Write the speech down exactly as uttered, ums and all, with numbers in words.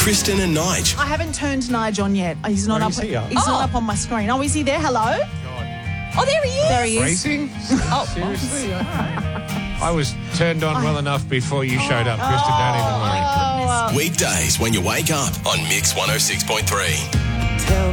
Kristen and Nige. I haven't turned Nige on yet. He's not Where up. is he? He's Oh. not up on my screen. Oh, is he there? Hello. Oh, there he is. There he is. Racing? Oh, Seriously? All right. I was turned on well enough before you showed up, Kristen. Don't even worry. Oh, well. Weekdays when you wake up on Mix one oh six point three. Tell